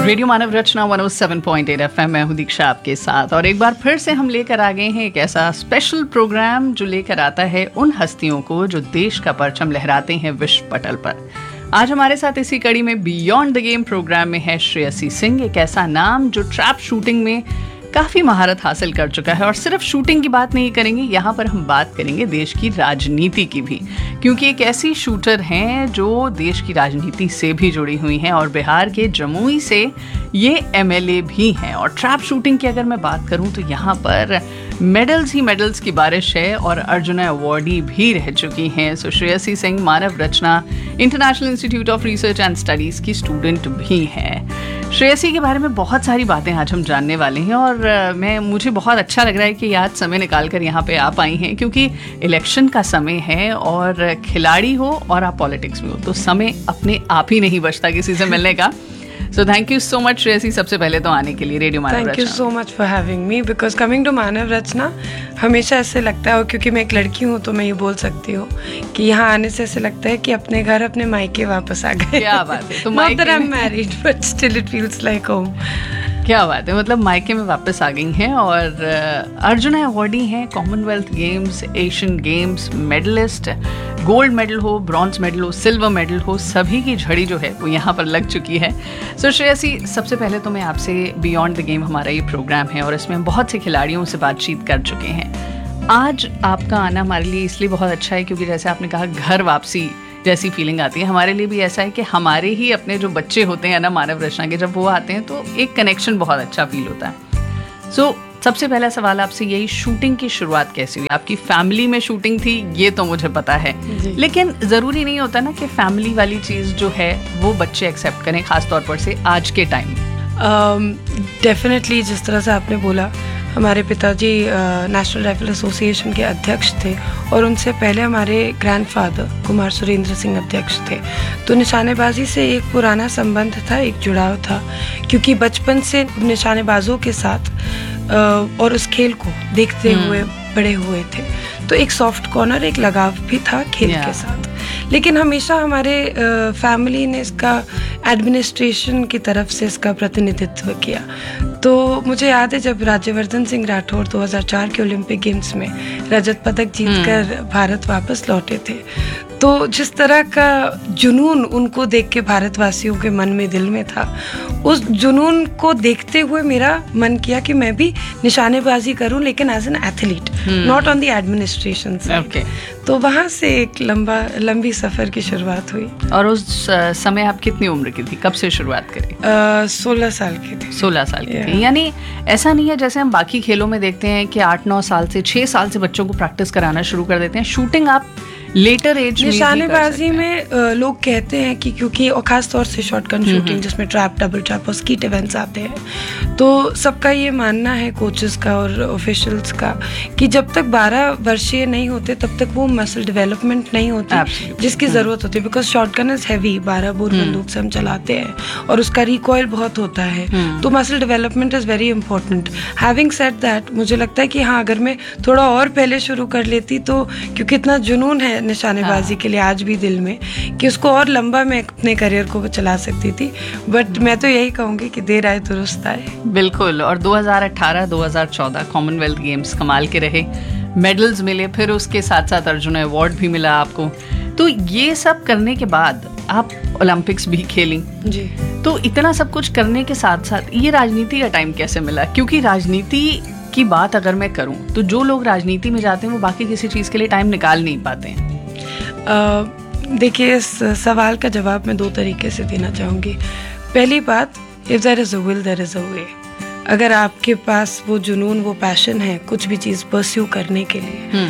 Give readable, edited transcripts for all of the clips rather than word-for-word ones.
Radio मानव रचना 107.8 FM में हूँ दीक्षा आपके साथ, और एक बार फिर से हम लेकर आ गए हैं एक ऐसा स्पेशल प्रोग्राम जो लेकर आता है उन हस्तियों को जो देश का परचम लहराते हैं विश्व पटल पर। आज हमारे साथ इसी कड़ी में बियॉन्ड द गेम प्रोग्राम में है श्रेयसी सिंह, एक ऐसा नाम जो ट्रैप शूटिंग में काफ़ी महारत हासिल कर चुका है। और सिर्फ शूटिंग की बात नहीं करेंगे, यहाँ पर हम बात करेंगे देश की राजनीति की भी, क्योंकि एक ऐसी शूटर हैं जो देश की राजनीति से भी जुड़ी हुई हैं और बिहार के जमुई से ये एमएलए भी हैं। और ट्रैप शूटिंग की अगर मैं बात करूँ तो यहाँ पर मेडल्स ही मेडल्स की बारिश है और अर्जुना अवॉर्डी भी रह चुकी हैं। सो श्रेयसी सिंह मानव रचना international institute of research and studies की स्टूडेंट भी हैं। श्रेयसी के बारे में बहुत सारी बातें आज हम जानने वाले हैं, और मुझे बहुत अच्छा लग रहा है कि आज समय निकाल कर यहाँ पे आप आई हैं, क्योंकि इलेक्शन का समय है और खिलाड़ी हो और आप पॉलिटिक्स में हो तो समय अपने आप ही नहीं बचता किसी से मिलने का। So thank you so much Shreyasi, सबसे पहले तो आने के लिए radio Manav Rachna. Thank you so much for having me, because coming to मानव रचना हमेशा ऐसे लगता है, और क्योंकि मैं एक लड़की हूँ तो मैं ये बोल सकती हूँ कि यहाँ आने से ऐसे लगता है कि अपने घर अपने मायके वापस आ गए। क्या बात है। तो not that I am married but still it feels like home. क्या बात है, मतलब मायके में वापस आ गई हैं। और अर्जुना अवॉर्डी हैं, Commonwealth games, Asian games medallist, gold medal हो, ब्रॉन्ज मेडल हो, सिल्वर मेडल हो, सभी की झड़ी जो है वो यहाँ पर लग चुकी है। सो श्रेयसी, सबसे पहले तो मैं आपसे बियॉन्ड द गेम हमारा ये प्रोग्राम है और इसमें हम बहुत से खिलाड़ियों से बातचीत कर चुके हैं। आज आपका आना हमारे लिए इसलिए बहुत अच्छा है क्योंकि जैसे आपने कहा घर वापसी जैसी फीलिंग आती है। हमारे लिए भी ऐसा है कि हमारे ही अपने जो बच्चे होते हैं ना मानव रचना के, जब वो आते हैं तो एक कनेक्शन बहुत अच्छा फील होता है। सो सबसे पहला सवाल आपसे यही, शूटिंग की शुरुआत कैसी हुई? आपकी फैमिली में शूटिंग थी ये तो मुझे पता है, लेकिन ज़रूरी नहीं होता ना कि फैमिली वाली चीज़ जो है वो बच्चे एक्सेप्ट करें, खासतौर पर से आज के टाइम में। डेफिनेटली जिस तरह से आपने बोला, हमारे पिताजी नेशनल राइफल एसोसिएशन के अध्यक्ष थे और उनसे पहले हमारे ग्रैंडफादर कुमार सुरेंद्र सिंह अध्यक्ष थे। तो निशानेबाजी से एक पुराना संबंध था, एक जुड़ाव था, क्योंकि बचपन से निशानेबाजों के साथ और उस खेल को देखते हुए बड़े हुए थे, तो एक सॉफ्ट कॉर्नर, एक लगाव भी था खेल के साथ। लेकिन हमेशा हमारे फैमिली ने इसका एडमिनिस्ट्रेशन की तरफ से इसका प्रतिनिधित्व किया। तो मुझे याद है जब राज्यवर्धन सिंह राठौर 2004 के ओलंपिक गेम्स में रजत पदक जीतकर भारत वापस लौटे थे, तो जिस तरह का जुनून उनको देख के भारतवासियों के मन में, दिल में था, उस जुनून को देखते हुए मेरा मन किया कि मैं भी निशानेबाजी करूं, लेकिन as an athlete, not on the administration side. तो वहाँ से एक लंबी सफ़र की शुरुआत हुई। और उस समय आप कितनी उम्र की थी, कब से शुरुआत करी? 16 साल की थी। 16 साल की थी। यानी ऐसा नहीं है जैसे हम बाकी खेलों में देखते हैं कि 8-9 साल से, 6 साल से बच्चों को प्रैक्टिस कराना शुरू कर देते हैं। शूटिंग आप लेटर एज में निशानेबाजी में लोग कहते हैं कि क्योंकि, और खास तौर से शॉटगन शूटिंग जिसमें ट्रैप, डबल ट्रैप और स्कीट इवेंट्स आते हैं, तो सबका ये मानना है, कोचेस का और ऑफिशियल्स का, कि जब तक 12 वर्षीय नहीं होते तब तक वो मसल डेवलपमेंट नहीं होती जिसकी ज़रूरत होती है। Because shotgun is heavy, 12 bore बंदूक से हम चलाते हैं और उसका रिकॉइल बहुत होता है, तो muscle development is very important. Having said that, मुझे लगता है कि हाँ, अगर मैं थोड़ा और पहले शुरू कर लेती तो, क्योंकि इतना जुनून है निशानेबाजी के लिए आज भी दिल में, कि उसको और लंबा मैं अपने करियर को चला सकती थी। बट मैं तो यही कहूँगी कि देर आए दुरुस्त आए। बिल्कुल। और 2018-2014 कॉमनवेल्थ गेम्स कमाल के रहे, मेडल्स मिले, फिर उसके साथ साथ अर्जुन अवार्ड भी मिला आपको। तो ये सब करने के बाद आप ओलंपिक्स भी खेली जी। तो इतना सब कुछ करने के साथ साथ ये राजनीति का टाइम कैसे मिला? क्योंकि राजनीति की बात अगर मैं करूं तो जो लोग राजनीति में जाते हैं वो बाकी किसी चीज़ के लिए टाइम निकाल नहीं पाते हैं। देखिए, इस सवाल का जवाब मैं 2 तरीके से देना चाहूँगी। पहली बात, if there is a will there is a वे। अगर आपके पास वो जुनून, वो पैशन है कुछ भी चीज़ परस्यू करने के लिए,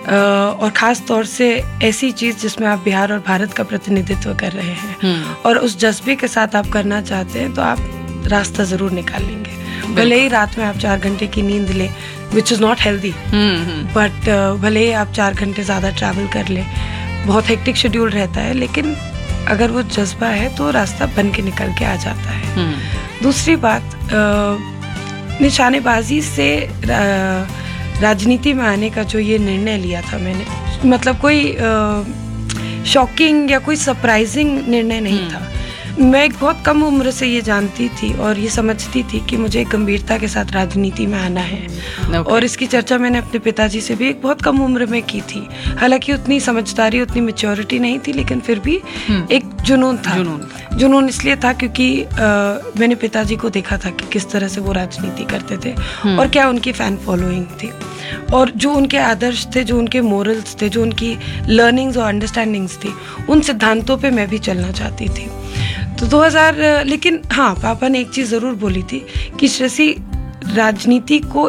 और ख़ास तौर से ऐसी चीज़ जिसमें आप बिहार और भारत का प्रतिनिधित्व कर रहे हैं और उस जज्बे के साथ आप करना चाहते हैं, तो आप रास्ता ज़रूर निकाल लेंगे। भले ही रात में आप 4 घंटे की नींद लें, which is not healthy, but भले ही आप 4 घंटे ज़्यादा ट्रैवल कर लें, बहुत हेक्टिक शेड्यूल रहता है, लेकिन अगर वो जज्बा है तो रास्ता बन के निकल के आ जाता है। दूसरी बात, निशानेबाजी से राजनीति में आने का जो ये निर्णय लिया था मैंने, मतलब कोई शॉकिंग या कोई सरप्राइजिंग निर्णय नहीं था। मैं एक बहुत कम उम्र से ये जानती थी और ये समझती थी कि मुझे गंभीरता के साथ राजनीति में आना है। और इसकी चर्चा मैंने अपने पिताजी से भी एक बहुत कम उम्र में की थी। हालांकि उतनी समझदारी, उतनी मैच्योरिटी नहीं थी, लेकिन फिर भी एक जुनून था। जुनून इसलिए था क्योंकि मैंने पिताजी को देखा था कि किस तरह से वो राजनीति करते थे और क्या उनकी फैन फॉलोइंग थी, और जो उनके आदर्श थे, जो उनके मोरल्स थे, जो उनकी लर्निंग्स और अंडरस्टैंडिंग्स थी, उन सिद्धांतों पे मैं भी चलना चाहती थी। तो 2000 लेकिन हाँ, पापा ने एक चीज़ ज़रूर बोली थी कि श्रेयसी, राजनीति को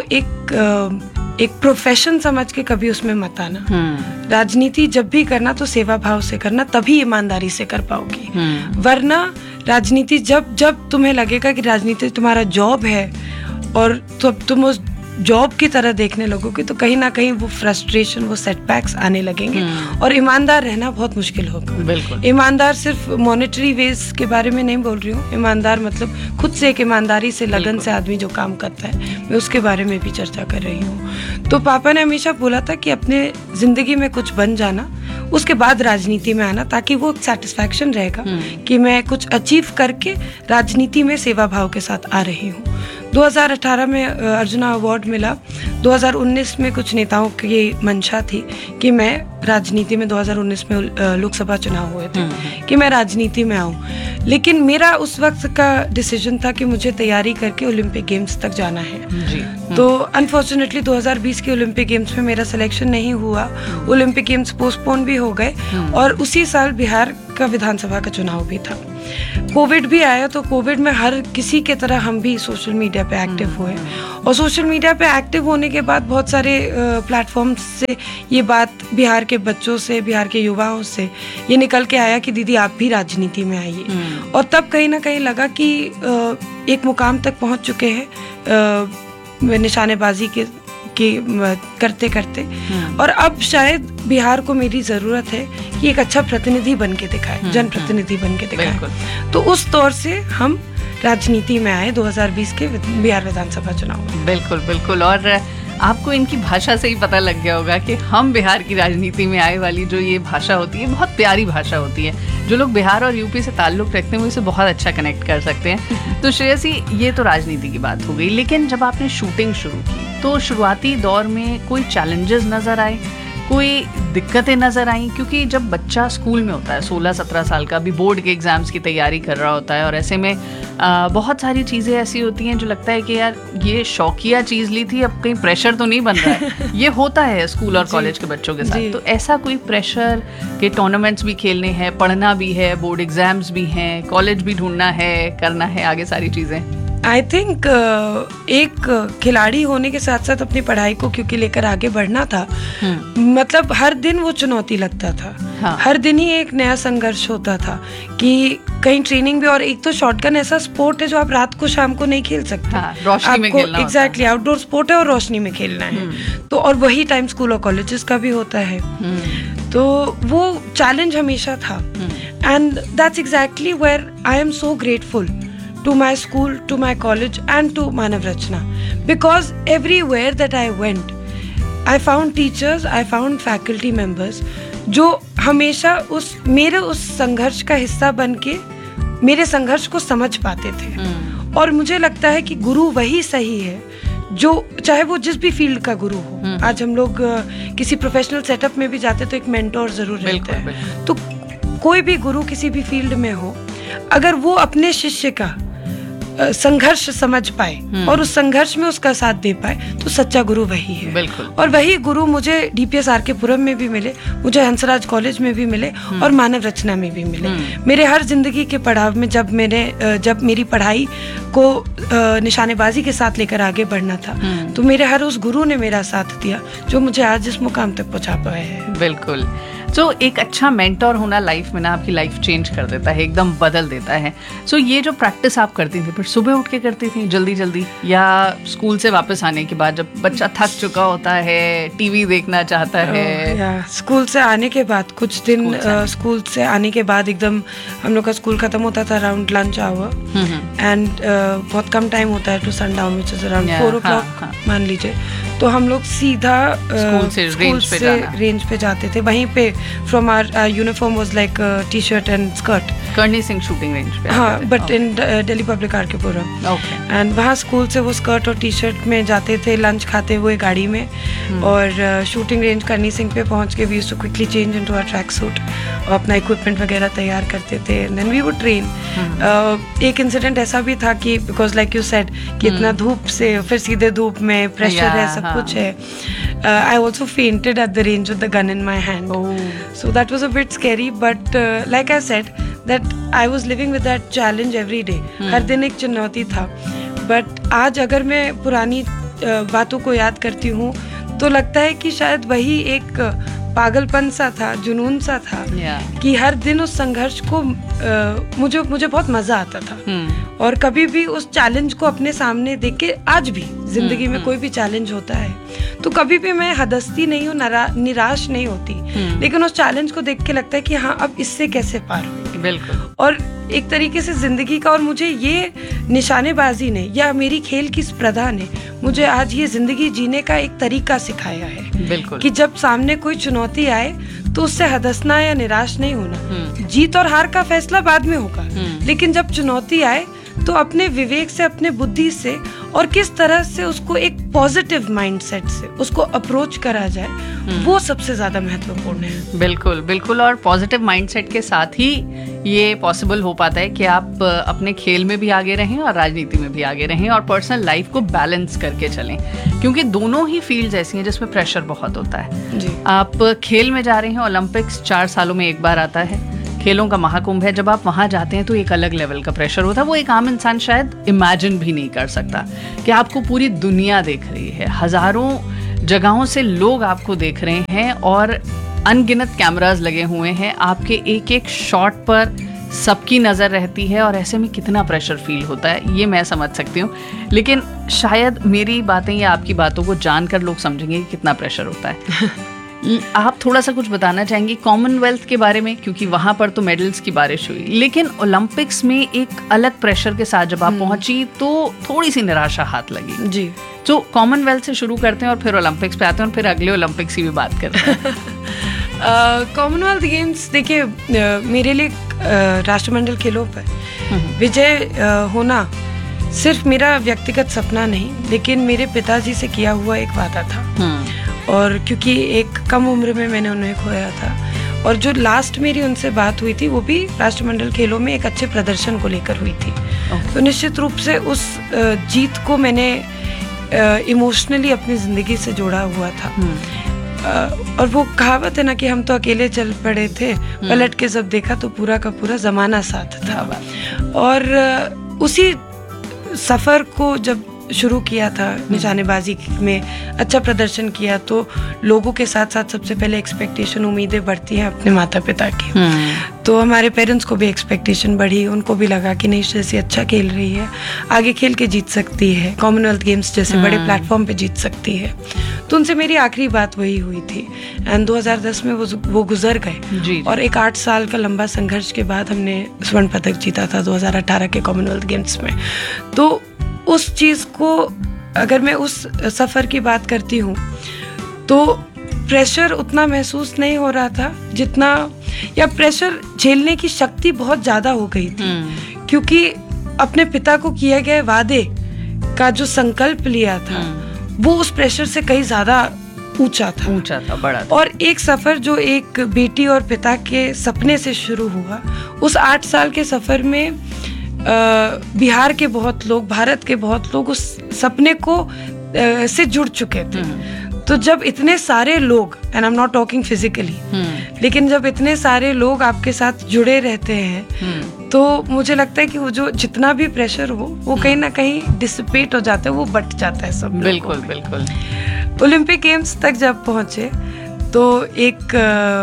एक प्रोफेशन समझ के कभी उसमें मत आना। राजनीति जब भी करना तो सेवा भाव से करना, तभी ईमानदारी से कर पाओगी। वरना राजनीति जब तुम्हें लगेगा कि राजनीति तुम्हारा जॉब है और तुम उस जॉब की तरह देखने लगोगे, तो कहीं ना कहीं वो फ्रस्ट्रेशन, वो सेटबैक्स आने लगेंगे और ईमानदार रहना बहुत मुश्किल होगा। बिल्कुल। ईमानदार सिर्फ मॉनेटरी वेज के बारे में नहीं बोल रही हूँ, ईमानदार मतलब खुद से एक ईमानदारी से, लगन से आदमी जो काम करता है, मैं उसके बारे में भी चर्चा कर रही हूँ। तो पापा ने हमेशा बोला था कि अपने जिंदगी में कुछ बन जाना, उसके बाद राजनीति में आना, ताकि वो सेटिस्फैक्शन रहेगा कि मैं कुछ अचीव करके राजनीति में सेवा भाव के साथ आ रही हूँ। 2018 में अर्जुना अवार्ड मिला। 2019 में कुछ नेताओं की मंशा थी कि मैं राजनीति में, 2019 में लोकसभा चुनाव हुए थे, कि मैं राजनीति में आऊं, लेकिन मेरा उस वक्त का डिसीजन था कि मुझे तैयारी करके ओलंपिक गेम्स तक जाना है जी। तो अनफॉर्चुनेटली 2020 के ओलंपिक गेम्स में मेरा सिलेक्शन नहीं हुआ, ओलंपिक गेम्स पोस्टपोन भी हो गए और उसी साल बिहार का विधानसभा का चुनाव भी था। कोविड भी आया, तो कोविड में हर किसी के तरह हम भी सोशल मीडिया पे एक्टिव हुए और सोशल मीडिया पे एक्टिव होने के बाद बहुत सारे प्लेटफॉर्म्स से ये बात बिहार के बच्चों से, बिहार के युवाओं से ये निकल के आया कि दीदी आप भी राजनीति में आइए। और तब कहीं ना कहीं लगा कि एक मुकाम तक पहुंच चुके हैं निशानेबाजी के करते करते, और अब शायद बिहार को मेरी जरूरत है कि एक अच्छा प्रतिनिधि बन के दिखाए, जनप्रतिनिधि बन के दिखाए। तो उस तौर से हम राजनीति में आए 2020 के बिहार विधानसभा चुनाव में। बिल्कुल बिल्कुल। और आपको इनकी भाषा से ही पता लग गया होगा कि हम बिहार की राजनीति में आए वाली जो ये भाषा होती है, बहुत प्यारी भाषा होती है। जो लोग बिहार और यूपी से ताल्लुक़ रखते हैं वो इसे बहुत अच्छा कनेक्ट कर सकते हैं। तो श्रेयसी, ये तो राजनीति की बात हो गई, लेकिन जब आपने शूटिंग शुरू की तो शुरुआती दौर में कोई चैलेंजेस नज़र आए, कोई दिक्कतें नज़र आई? क्योंकि जब बच्चा स्कूल में होता है 16-17 साल का, अभी बोर्ड के एग्ज़ाम्स की तैयारी कर रहा होता है, और ऐसे में बहुत सारी चीज़ें ऐसी होती हैं जो लगता है कि यार ये शौकिया चीज़ ली थी, अब कहीं प्रेशर तो नहीं बन रहा है। ये होता है स्कूल और कॉलेज के बच्चों के साथ। तो ऐसा कोई प्रेशर के टूर्नामेंट्स भी खेलने हैं, पढ़ना भी है, बोर्ड एग्ज़ाम्स भी हैं, कॉलेज भी ढूंढना है, करना है आगे सारी चीज़ें? आई थिंक एक खिलाड़ी होने के साथ साथ अपनी पढ़ाई को क्योंकि लेकर आगे बढ़ना था, मतलब हर दिन वो चुनौती लगता था। हाँ। हर दिन ही एक नया संघर्ष होता था कि कहीं ट्रेनिंग भी, और एक तो शॉटगन ऐसा स्पोर्ट है जो आप रात को शाम को नहीं खेल सकते। हाँ, रोशनी में खेलना होता है। एग्जैक्टली, आउटडोर स्पोर्ट है और रोशनी में खेलना है। तो और वही टाइम स्कूल और कॉलेजेस का भी होता है। तो वो चैलेंज हमेशा था, and that's exactly where I am so grateful to my school, to my college and to Manav Rachna, because everywhere that I went I found teachers, I found faculty members जो हमेशा मेरे उस संघर्ष का हिस्सा बन के मेरे संघर्ष को समझ पाते थे। और मुझे लगता है कि गुरु वही सही है जो, चाहे वो जिस भी फील्ड का गुरु हो। आज हम लोग किसी प्रोफेशनल सेटअप में भी जाते तो एक मेंटोर जरूर रहता है। तो कोई भी गुरु किसी भी फील्ड में हो, अगर वो अपने शिष्य का संघर्ष समझ पाए और उस संघर्ष में उसका साथ दे पाए तो सच्चा गुरु वही है। बिल्कुल। और वही गुरु मुझे DPS RK पुरम में भी मिले, मुझे हंसराज कॉलेज में भी मिले और मानव रचना में भी मिले। मेरे हर जिंदगी के पड़ाव में जब मेरी पढ़ाई को निशानेबाजी के साथ लेकर आगे बढ़ना था, तो मेरे हर उस गुरु ने मेरा साथ दिया जो मुझे आज इस मुकाम तक पहुंचा पाया है। बिल्कुल। सो एक अच्छा मेंटोर होना लाइफ में ना आपकी लाइफ चेंज कर देता है, एकदम बदल देता है। सो ये जो प्रैक्टिस आप करती थी, फिर सुबह उठ के करती थी जल्दी जल्दी, या स्कूल से वापस आने के बाद जब बच्चा थक चुका होता है, टीवी देखना चाहता है? स्कूल से आने के बाद कुछ दिन, स्कूल से आने के बाद एकदम हम लोग का स्कूल खत्म होता था अराउंड लंच आवर, एंड बहुत कम टाइम होता है to sundown, which is around 4 o'clock मान लीजिए। तो हम लोग सीधा स्कूल से रेंज पे जाते थे। वहीं पे from our uniform was like T-shirt and skirt, Karni Singh shooting range पे? हाँ, but in Delhi public art के पूरा। ओके। एंड वहाँ स्कूल से वो स्कर्ट और टी शर्ट में जाते थे, लंच खाते हुए गाड़ी में, और शूटिंग रेंज कर्णी सिंह पे पहुँच के we used to quickly change into a track suit और अपना इक्विपमेंट वगैरह तैयार करते थे, and then we would train. एक इंसिडेंट ऐसा भी था कि बिकॉज लाइक यू सेड कि इतना धूप से फिर सीधे धूप में प्रेशर है, सब कुछ है। I also fainted at the range with the gun in my hand. So that was a bit scary, but like I said, that I was living with that challenge every day. हर दिन एक चुनौती था. But आज अगर मैं पुरानी बातों को याद करती हूँ तो लगता है कि शायद वही एक पागलपन सा था, जुनून सा था, कि हर दिन उस संघर्ष को मुझे बहुत मजा आता था। और कभी भी उस चैलेंज को अपने सामने देख के, आज भी जिंदगी में कोई भी चैलेंज होता है तो कभी भी मैं हदस्ती नहीं हूँ, निराश नहीं होती, लेकिन उस चैलेंज को देख के लगता है कि हाँ, अब इससे कैसे पार होगी। बिल्कुल। और एक तरीके से जिंदगी का, और मुझे ये निशानेबाजी ने या मेरी खेल की स्पर्धा ने मुझे आज ये जिंदगी जीने का एक तरीका सिखाया है। बिल्कुल। कि जब सामने कोई चुनौती आए तो उससे हदसना या निराश नहीं होना। जीत और हार का फैसला बाद में होगा, लेकिन जब चुनौती आए तो अपने विवेक से, अपने बुद्धि से, और किस तरह से उसको एक पॉजिटिव माइंडसेट से उसको अप्रोच करा जाए, वो सबसे ज्यादा महत्वपूर्ण है। बिल्कुल बिल्कुल। और पॉजिटिव माइंडसेट के साथ ही ये पॉसिबल हो पाता है कि आप अपने खेल में भी आगे रहें और राजनीति में भी आगे रहें और पर्सनल लाइफ को बैलेंस करके चलें, क्योंकि दोनों ही फील्ड्स ऐसी हैं जिसमें प्रेशर बहुत होता है। जी। आप खेल में जा रहे हैं, ओलंपिक्स 4 सालों में एक बार आता है, खेलों का महाकुंभ है। जब आप वहाँ जाते हैं तो एक अलग लेवल का प्रेशर होता है, वो एक आम इंसान शायद इमेजिन भी नहीं कर सकता कि आपको पूरी दुनिया देख रही है, हजारों जगहों से लोग आपको देख रहे हैं और अनगिनत कैमरास लगे हुए हैं, आपके एक एक शॉट पर सबकी नज़र रहती है, और ऐसे में कितना प्रेशर फील होता है ये मैं समझ सकती हूँ। लेकिन शायद मेरी बातें या आपकी बातों को जानकर लोग समझेंगे कि कितना प्रेशर होता है। आप थोड़ा सा कुछ बताना चाहेंगी कॉमनवेल्थ के बारे में, क्योंकि वहां पर तो मेडल्स की बारिश हुई, लेकिन ओलंपिक्स में एक अलग प्रेशर के साथ जब आप पहुंची तो थोड़ी सी निराशा हाथ लगी। जी। तो कॉमनवेल्थ से शुरू करते हैं और फिर ओलंपिक्स पे आते हैं और फिर अगले ओलंपिक्स की भी बात करते हैं। कॉमनवेल्थ गेम्स, देखिए, मेरे लिए राष्ट्रमंडल खेलों पर विजय होना सिर्फ मेरा व्यक्तिगत सपना नहीं, लेकिन मेरे पिताजी से किया हुआ एक वादा था। और क्योंकि एक कम उम्र में मैंने उन्हें खोया था, और जो लास्ट मेरी उनसे बात हुई थी वो भी राष्ट्रमंडल खेलों में एक अच्छे प्रदर्शन को लेकर हुई थी। तो निश्चित रूप से उस जीत को मैंने इमोशनली अपनी ज़िंदगी से जोड़ा हुआ था। और वो कहावत है ना कि हम तो अकेले चल पड़े थे, पलट के जब देखा तो पूरा का पूरा ज़माना साथ था। और उसी सफ़र को जब शुरू किया था, निशानेबाजी में अच्छा प्रदर्शन किया, तो लोगों के साथ साथ सबसे पहले एक्सपेक्टेशन, उम्मीदें बढ़ती हैं अपने माता पिता की। तो हमारे पेरेंट्स को भी एक्सपेक्टेशन बढ़ी, उनको भी लगा कि नहीं, जैसे अच्छा खेल रही है, आगे खेल के जीत सकती है, कॉमनवेल्थ गेम्स जैसे बड़े प्लेटफॉर्म पे जीत सकती है। तो उनसे मेरी आखिरी बात वही हुई थी, एंड 2010 में वो गुजर गए। और एक 8 साल का लंबा संघर्ष के बाद हमने स्वर्ण पदक जीता था 2018 के कॉमनवेल्थ गेम्स में। तो उस चीज़ को, अगर मैं उस सफ़र की बात करती हूँ, तो प्रेशर उतना महसूस नहीं हो रहा था जितना, या प्रेशर झेलने की शक्ति बहुत ज़्यादा हो गई थी, क्योंकि अपने पिता को किए गए वादे का जो संकल्प लिया था वो उस प्रेशर से कहीं ज़्यादा ऊंचा था, बड़ा था। और एक सफ़र जो एक बेटी और पिता के सपने से शुरू हुआ, उस 8 साल के सफ़र में बिहार के बहुत लोग, भारत के बहुत लोग उस सपने को से जुड़ चुके थे। तो जब इतने सारे लोग, and I am not talking physically, लेकिन जब इतने सारे लोग आपके साथ जुड़े रहते हैं, तो मुझे लगता है कि वो जो जितना भी प्रेशर हो वो कहीं ना कहीं डिसिपेट हो जाता है, वो बट जाता है सब। बिल्कुल बिल्कुल। ओलंपिक गेम्स तक जब पहुंचे तो एक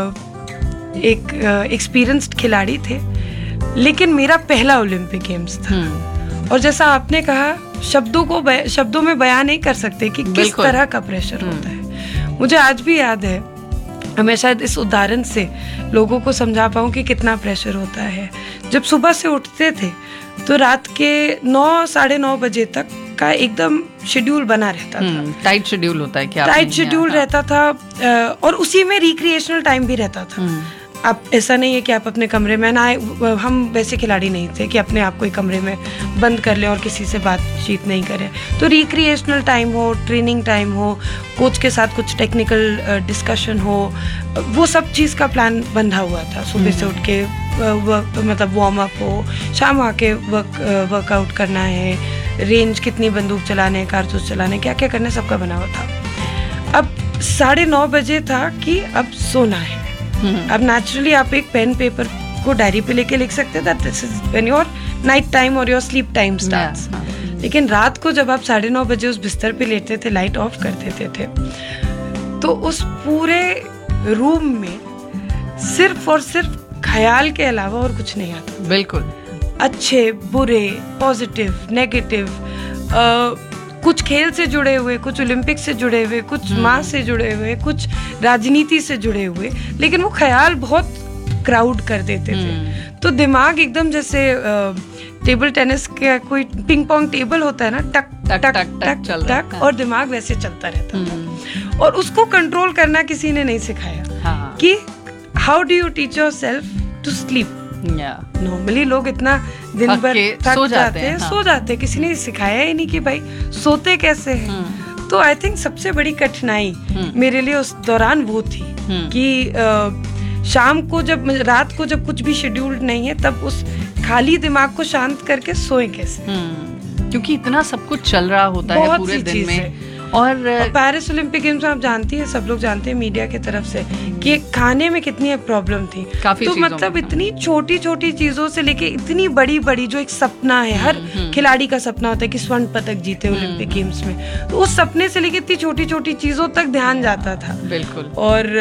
एक्सपीरियंस्ड खिलाड़ी थे, लेकिन मेरा पहला ओलंपिक गेम्स था। और जैसा आपने कहा, शब्दों में बयान नहीं कर सकते कि किस तरह का प्रेशर होता है। मुझे आज भी याद है, मैं शायद इस उदाहरण से लोगों को समझा पाऊँ कि कितना प्रेशर होता है। जब सुबह से उठते थे तो रात के 9, साढ़े 9 बजे तक का एकदम शेड्यूल बना रहता था। टाइट शेड्यूल होता है क्या? टाइट शेड्यूल रहता था, और उसी में रिक्रिएशनल टाइम भी रहता था। आप ऐसा नहीं है कि आप अपने कमरे में ना, हम वैसे खिलाड़ी नहीं थे कि अपने आप को एक कमरे में बंद कर लें और किसी से बातचीत नहीं करें। तो रिक्रिएशनल टाइम हो, ट्रेनिंग टाइम हो, कोच के साथ कुछ टेक्निकल डिस्कशन हो, वो सब चीज़ का प्लान बंधा हुआ था। सुबह से उठ के मतलब वार्म अप हो, शाम आके वर्कआउट करना है, रेंज कितनी बंदूक चलाने, कारतूस चलाने, क्या क्या करना, सबका बना हुआ था। अब 9:30 बजे था कि अब सोना है। अब नेचुरली आप एक पेन पेपर को डायरी पे लेके लिख सकते थे, this is when your night time और योर स्लीप टाइम स्टार्ट्स। लेकिन रात को जब आप 9:30 बजे उस बिस्तर पे लेटते थे, लाइट ऑफ कर देते थे, तो उस पूरे रूम में सिर्फ और सिर्फ ख्याल के अलावा और कुछ नहीं आता। बिल्कुल। अच्छे, बुरे, पॉजिटिव, नेगेटिव, कुछ खेल से जुड़े हुए, कुछ ओलंपिक से जुड़े हुए, कुछ माँ से जुड़े हुए, कुछ राजनीति से जुड़े हुए, लेकिन वो ख्याल बहुत क्राउड कर देते थे। तो दिमाग एकदम जैसे टेबल टेनिस का कोई पिंग पोंग टेबल होता है ना, टक टक टक टक टक, टक, और दिमाग वैसे चलता रहता था। और उसको कंट्रोल करना किसी ने नहीं सिखाया कि how do you teach your self to sleep. Normally लोग इतना दिन भर थक जाते हैं, सो जाते हैं, किसी ने सिखाया ही नहीं कि भाई सोते कैसे हैं। तो आई थिंक सबसे बड़ी कठिनाई मेरे लिए उस दौरान वो थी कि शाम को जब, रात को जब कुछ भी शेड्यूल्ड नहीं है, तब उस खाली दिमाग को शांत करके सोए कैसे, क्योंकि इतना सब कुछ चल रहा होता है पूरे दिन में। और पेरिस ओलंपिक गेम्स में आप जानती हैं, सब लोग जानते हैं मीडिया की तरफ से, कि खाने में कितनी प्रॉब्लम थी। तो मतलब इतनी छोटी छोटी चीजों से लेके इतनी बड़ी बड़ी, जो एक सपना है, हर खिलाड़ी का सपना होता है कि स्वर्ण पदक जीते ओलंपिक गेम्स में, तो उस सपने से लेके इतनी छोटी छोटी चीजों तक ध्यान जाता था। बिल्कुल। और